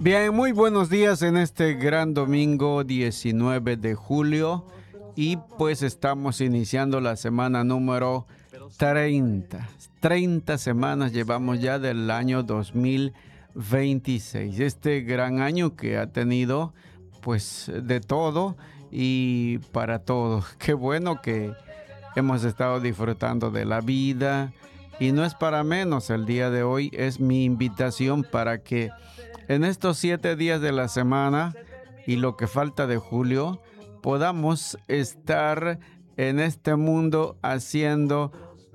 Bien, muy buenos días en este gran domingo 19 de julio y pues estamos iniciando la semana número 30. 30 semanas llevamos ya del año 2026. Este gran año que ha tenido pues de todo y para todos. Qué bueno que hemos estado disfrutando de la vida y no es para menos. El día de hoy es mi invitación para que en estos 7 días de la semana y lo que falta de julio, podamos estar en este mundo haciendo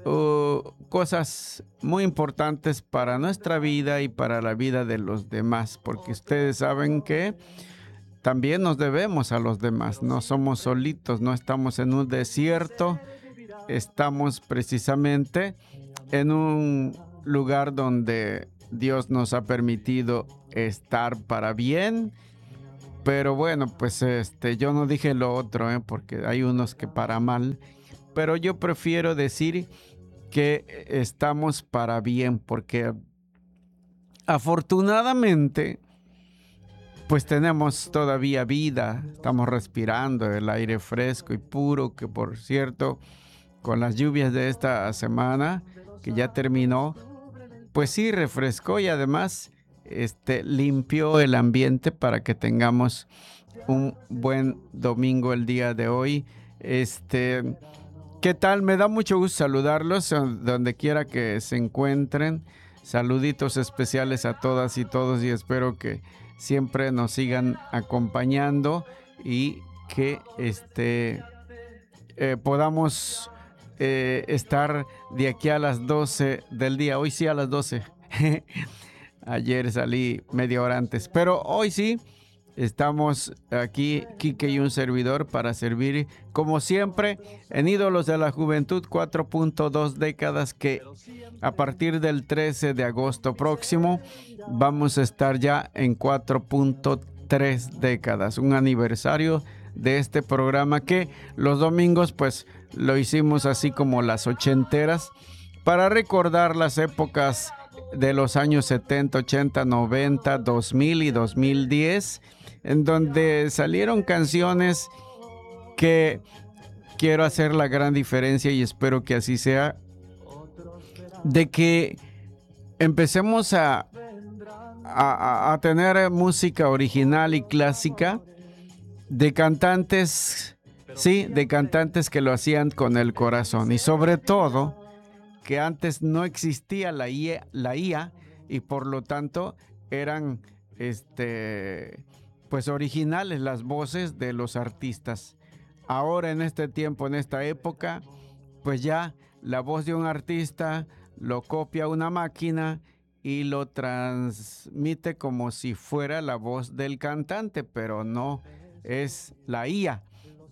cosas muy importantes para nuestra vida y para la vida de los demás, porque ustedes saben que también nos debemos a los demás, no somos solitos, no estamos en un desierto, estamos precisamente en un lugar donde Dios nos ha permitido estar para bien, pero bueno, pues yo no dije lo otro, porque hay unos que para mal, pero yo prefiero decir que estamos para bien, porque afortunadamente pues tenemos todavía vida, estamos respirando el aire fresco y puro, que por cierto, con las lluvias de esta semana, que ya terminó, pues sí refrescó y además limpió el ambiente para que tengamos un buen domingo el día de hoy. ¿Qué tal? Me da mucho gusto saludarlos donde quiera que se encuentren. Saluditos especiales a todas y todos y espero que siempre nos sigan acompañando y que podamos estar de aquí a las 12 del día. Hoy sí a las 12. Ayer salí media hora antes, pero hoy sí estamos aquí, Quique y un servidor, para servir como siempre en Ídolos de la Juventud, 4.2 décadas, que a partir del 13 de agosto próximo vamos a estar ya en 4.3 décadas, un aniversario de este programa que los domingos pues lo hicimos así como las ochenteras para recordar las épocas de los años 70, 80, 90, 2000 y 2010, en donde salieron canciones que quiero hacer la gran diferencia y espero que así sea, de que empecemos a tener música original y clásica de cantantes, sí, de cantantes que lo hacían con el corazón y sobre todo que antes no existía la IA y por lo tanto eran pues originales las voces de los artistas. Ahora en este tiempo, en esta época, pues ya la voz de un artista lo copia una máquina y lo transmite como si fuera la voz del cantante, pero no es la IA,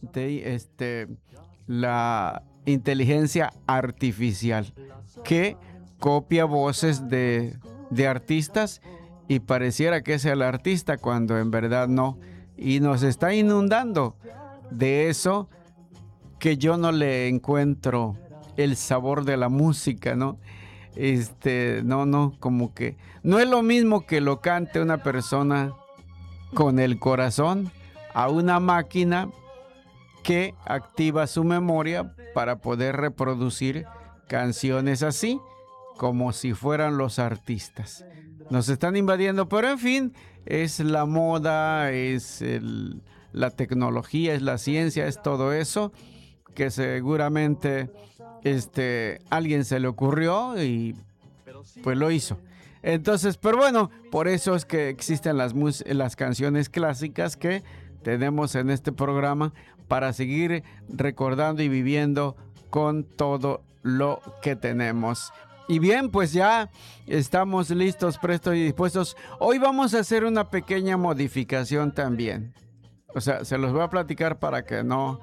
la inteligencia artificial que copia voces de artistas y pareciera que es el artista cuando en verdad no, y nos está inundando de eso que yo no le encuentro el sabor de la música, ¿no? No, como que no es lo mismo que lo cante una persona con el corazón a una máquina que activa su memoria para poder reproducir canciones así, como si fueran los artistas. Nos están invadiendo, pero en fin, es la moda, es la tecnología, es la ciencia, es todo eso que seguramente alguien se le ocurrió y pues lo hizo. Entonces, pero bueno, por eso es que existen las canciones clásicas que tenemos en este programa para seguir recordando y viviendo con todo lo que tenemos. Y bien, pues ya estamos listos, prestos y dispuestos. Hoy vamos a hacer una pequeña modificación también. O sea, se los voy a platicar para que no,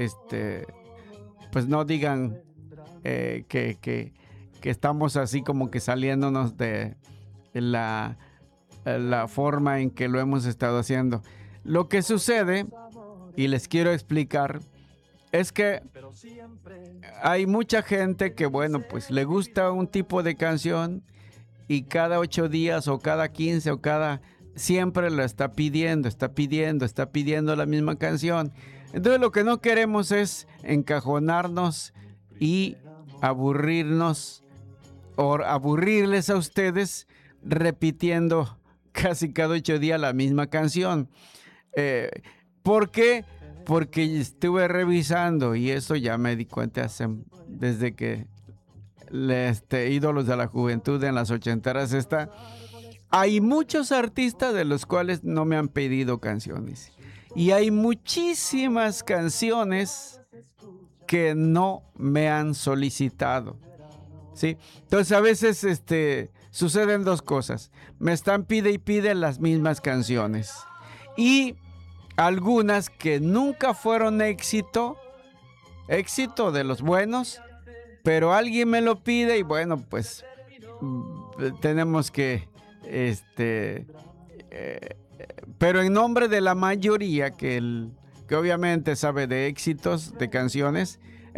pues no digan que estamos así como que saliéndonos de la forma en que lo hemos estado haciendo. Lo que sucede, y les quiero explicar, es que hay mucha gente que, bueno, pues le gusta un tipo de canción y cada 8 días o cada 15 o cada siempre lo está pidiendo la misma canción. Entonces lo que no queremos es encajonarnos y aburrirnos o aburrirles a ustedes repitiendo casi cada 8 días la misma canción. ¿Por qué? Porque estuve revisando y eso ya me di cuenta desde que Ídolos de la Juventud en las 80s está. Hay muchos artistas de los cuales no me han pedido canciones. Y hay muchísimas canciones que no me han solicitado. ¿Sí? Entonces a veces suceden dos cosas. Me están pide y pide las mismas canciones. Y algunas que nunca fueron éxito de los buenos, pero alguien me lo pide y bueno, pues tenemos que pero en nombre de la mayoría que obviamente sabe de éxitos de canciones,